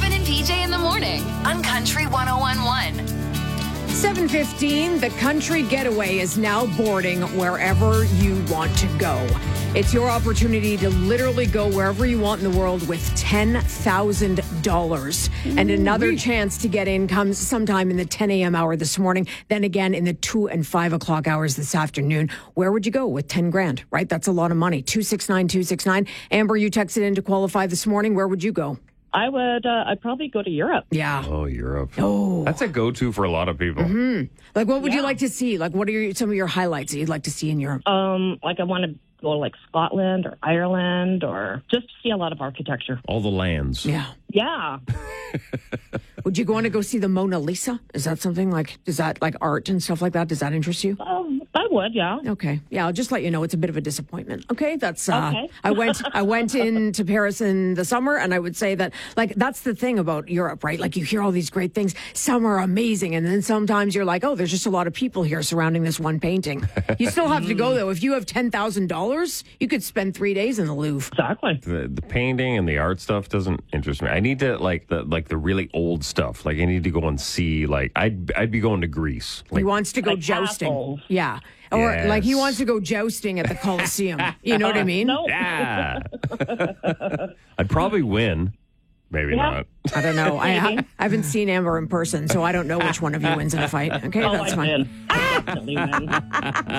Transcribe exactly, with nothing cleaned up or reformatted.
Kevin and P J in the morning on Country one oh one point one. seven fifteen, the Country Getaway is now boarding wherever you want to go. It's your opportunity to literally go wherever you want in the world with ten thousand dollars. And another chance to get in comes sometime in the ten a.m. hour this morning, then again in the two and five o'clock hours this afternoon. Where would you go with ten grand, right? That's a lot of money. two six nine two six nine. Amber, you texted in to qualify this morning. Where would you go? I would, uh, I'd probably go to Europe. Yeah. Oh, Europe. Oh. That's a go-to for a lot of people. Mm-hmm. Like, what would Yeah. you like to see? Like, what are your, some of your highlights that you'd like to see in Europe? Um, like I want to go to like Scotland or Ireland or just see a lot of architecture. All the lands. Yeah. Yeah. Would you go on to go see the Mona Lisa? Is that something like, is that like art and stuff like that? Does that interest you? Um, I would, yeah. Okay. Yeah, I'll just let you know it's a bit of a disappointment. Okay. That's, uh, Okay. I went, I went into Paris in the summer, and I would say that, like, that's the thing about Europe, right? Like, you hear all these great things. Some are amazing. And then sometimes you're like, oh, there's just a lot of people here surrounding this one painting. You still have to go, though. If you have ten thousand dollars, you could spend three days in the Louvre. Exactly. The, the painting and the art stuff doesn't interest me. I need to like the like the really old stuff. Like I need to go and see. Like I'd I'd be going to Greece. Like, He wants to go Like jousting. castles. Yeah. Or Yes. like he wants to go jousting at the Colosseum. You know what I mean? No. yeah. I'd probably win. Maybe Yeah. not. I don't know. I, Maybe. I haven't seen Amber in person, so I don't know which one of you wins in a fight. Okay, Oh, that's I fine. win. I definitely win.